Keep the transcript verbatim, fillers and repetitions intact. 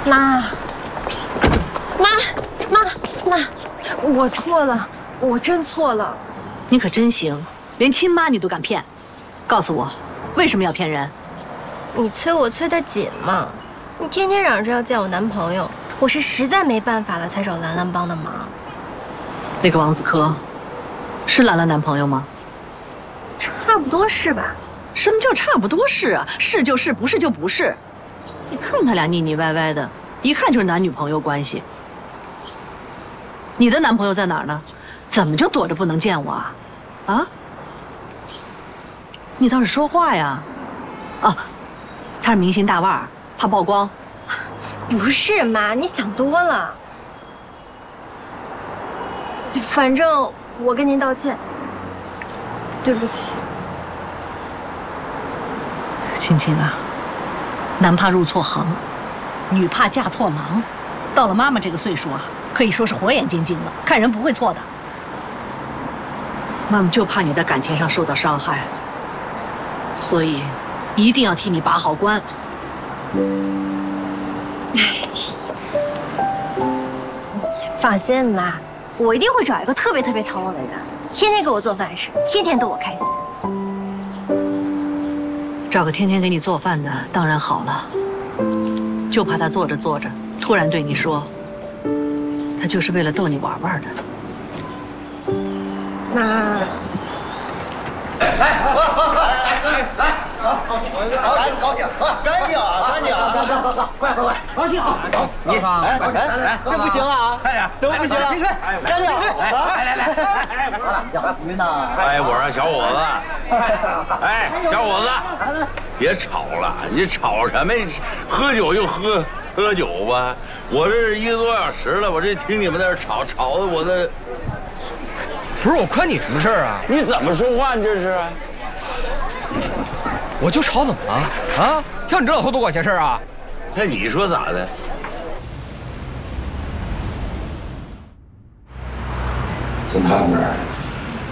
妈，妈，妈，妈，我错了，我真错了。 你可真行，连亲妈你都敢骗。告诉我，为什么要骗人？ 你催我催得紧嘛，你天天嚷着要见我男朋友，我是实在没办法了才找兰兰帮的忙。 那个王子科，是兰兰男朋友吗？ 差不多是吧？ 什么叫差不多是啊？是就是，不是就不是。你看他俩腻腻歪歪的，一看就是男女朋友关系。你的男朋友在哪儿呢？怎么就躲着不能见我啊？啊？你倒是说话呀！啊，他是明星大腕儿，怕曝光。 不是妈，你想多了。就反正我跟您道歉，对不起。 青青啊，男怕入错行，女怕嫁错郎。到了妈妈这个岁数啊，可以说是火眼金睛了，看人不会错的。妈妈就怕你在感情上受到伤害，所以一定要替你把好关。 放心，妈，我一定会找一个特别特别讨我的人，天天给我做饭吃，天天逗我开心。 找个天天给你做饭的当然好了，就怕他做着做着突然对你说，他就是为了逗你玩玩的。 妈， 来，来，好，高兴，高兴，高兴，干净啊，干净啊，走走走走，快快快，高兴啊！你来来来，这不行啊，快点，怎么不行啊？干净，来来来，哎，小鱼呢？ 哎，我说小伙子，哎，小伙子，别吵了，你吵什么？喝酒就喝喝酒吧。我这一个多小时了，我这听你们在这吵，吵的我的。 不是我宽你什么事儿啊？ 你怎么说话？你这是？ 我就吵怎么了？啊，挑你这老头多管闲事啊？ 那你说咋的？ 从他那儿